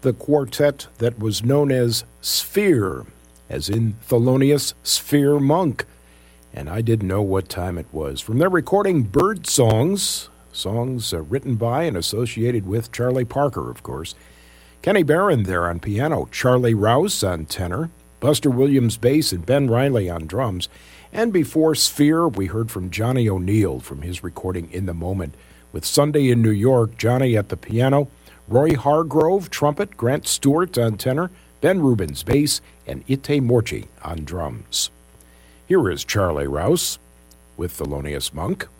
the quartet that was known as Sphere, as in Thelonious Sphere Monk. And I didn't know what time it was. From their recording Bird Songs, songs written by and associated with Charlie Parker, of course. Kenny Barron there on piano, Charlie Rouse on tenor, Buster Williams bass, and Ben Riley on drums. And before Sphere, we heard from Johnny O'Neill from his recording In the Moment, with Sunday in New York, Johnny at the piano, Roy Hargrove, trumpet, Grant Stewart on tenor, Ben Rubens bass, and Ite Morchi on drums. Here is Charlie Rouse with Thelonious Monk.